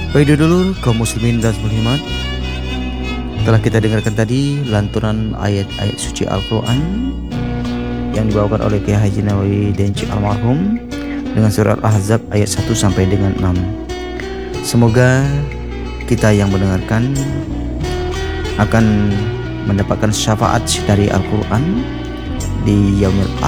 Baik dulu kaum muslimin dan muslimat, telah kita dengarkan tadi lantunan ayat-ayat suci Al-Quran yang dibawakan oleh Kiai Haji Nawawi Denci almarhum dengan surat Al-Ahzab ayat 1 sampai dengan 6. Semoga kita yang mendengarkan akan mendapatkan syafaat dari Al-Quran di yaumil